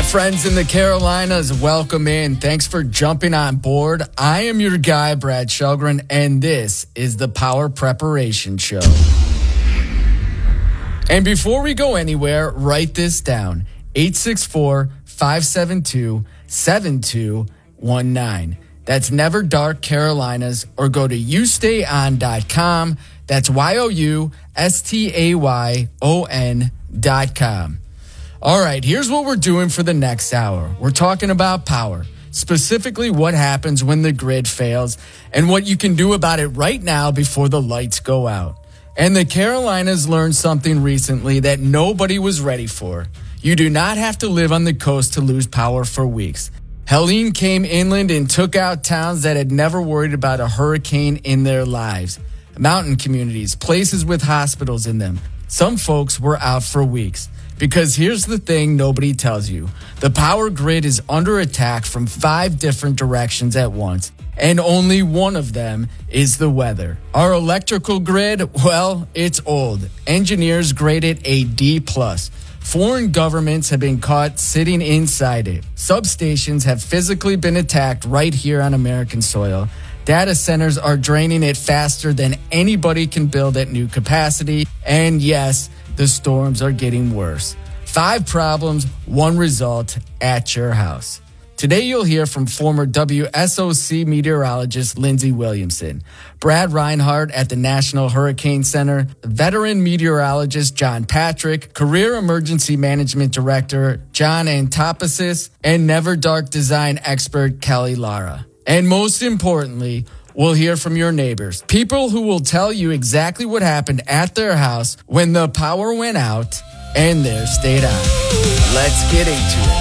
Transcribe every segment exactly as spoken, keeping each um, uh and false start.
friends in the Carolinas, welcome in. Thanks for jumping on board. I am your guy, Brad Shelgren, and this is the Power Preparation Show. And before we go anywhere, write this down. eight six four, five seven two, seven two one nine. That's Never Dark Carolinas, or go to you stay on dot com. That's Y O U S T A Y O N dot com. All right, here's what we're doing for the next hour. We're talking about power, specifically what happens when the grid fails and what you can do about it right now before the lights go out. And the Carolinas learned something recently that nobody was ready for. You do not have to live on the coast to lose power for weeks. Helene came inland and took out towns that had never worried about a hurricane in their lives. Mountain communities, places with hospitals in them. Some folks were out for weeks. Because here's the thing nobody tells you. The power grid is under attack from five different directions at once, and only one of them is the weather. Our electrical grid, well, it's old. Engineers grade it a D plus. Foreign governments have been caught sitting inside it. Substations have physically been attacked right here on American soil. Data centers are draining it faster than anybody can build at new capacity. And yes, the storms are getting worse. Five problems, one result at your house. Today you'll hear from former W S O C meteorologist Lindsey Williamson, Brad Reinhardt at the National Hurricane Center, veteran meteorologist John Patrick, career emergency management director John Antopasis, and Never Dark design expert Kelly Lara. And most importantly, we'll hear from your neighbors, people who will tell you exactly what happened at their house when the power went out and theirs stayed on. Let's get into it.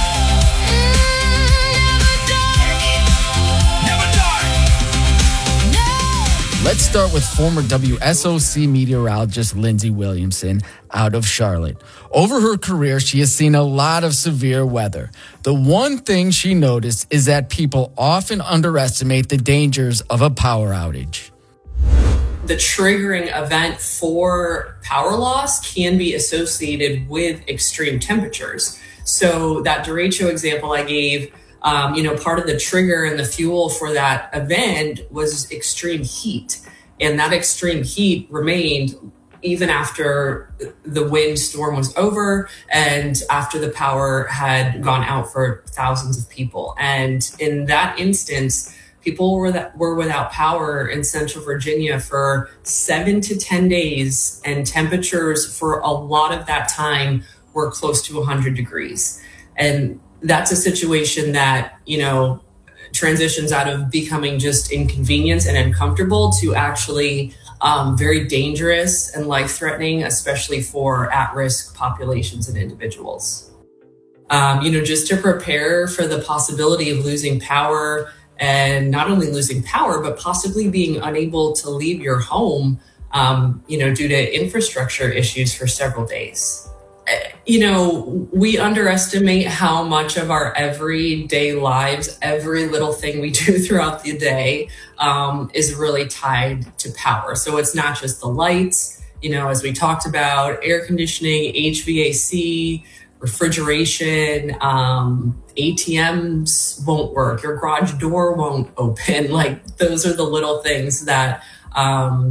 Let's start with former W S O C meteorologist Lindsey Williamson out of Charlotte. Over her career, she has seen a lot of severe weather. The one thing she noticed is that people often underestimate the dangers of a power outage. The triggering event for power loss can be associated with extreme temperatures. So that derecho example I gave, Um, you know, part of the trigger and the fuel for that event was extreme heat. And that extreme heat remained even after the windstorm was over and after the power had gone out for thousands of people. And in that instance, people were that were without power in Central Virginia for seven to ten days, and temperatures for a lot of that time were close to one hundred degrees. And that's a situation that, you know, transitions out of becoming just inconvenience and uncomfortable to actually um, very dangerous and life-threatening, especially for at-risk populations and individuals. Um, you know, just to prepare for the possibility of losing power, and not only losing power, but possibly being unable to leave your home, um, you know, due to infrastructure issues for several days. You know, we underestimate how much of our everyday lives, every little thing we do throughout the day um, is really tied to power. So it's not just the lights, you know, as we talked about, air conditioning, H V A C, refrigeration, um, A T Ms won't work, your garage door won't open. Like, those are the little things that um,